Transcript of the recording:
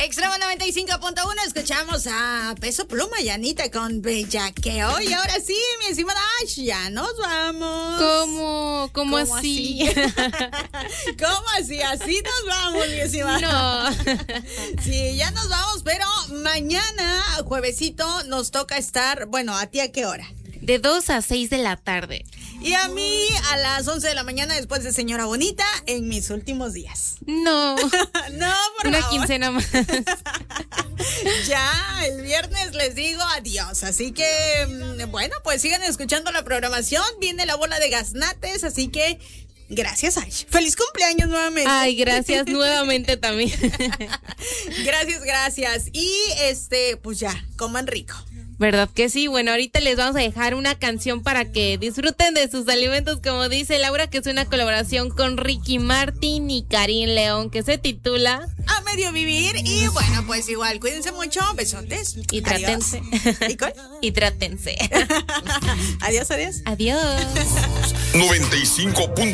Extremo 95.1, escuchamos a Peso Pluma y Anita con Bellaqueo. Y ahora sí, mi estimada Ash, ya nos vamos. ¿Cómo así? ¿Cómo así? Así nos vamos, mi estimada. No. Sí, ya nos vamos, pero mañana, juevesito, nos toca estar, bueno, ¿a ti a qué hora? De 2 a 6 de la tarde. Y a mí a las 11 de la mañana después de Señora Bonita en mis últimos días. No. No, por Una favor. quincena más. Ya, el viernes les digo adiós. Así que, bueno, pues sigan escuchando la programación. Viene la bola de gaznates, así que gracias, Ash. ¡Feliz cumpleaños nuevamente! Ay, gracias nuevamente también. Gracias. Y pues ya, coman rico. ¿Verdad que sí? Bueno, ahorita les vamos a dejar una canción para que disfruten de sus alimentos, como dice Laura, que es una colaboración con Ricky Martin y Karim León, que se titula A Medio Vivir. Y bueno, pues igual, cuídense mucho, besotes. Y trátense. ¿Y cuál? Y trátense. Adiós. Adiós. 95.